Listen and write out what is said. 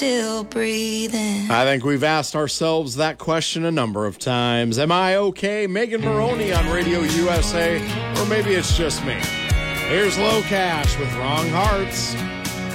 still breathing. I think we've asked ourselves that question a number of times. Am I okay? Megan Maroney on Radio USA, or maybe it's just me. Here's Low Cash with Wrong Hearts.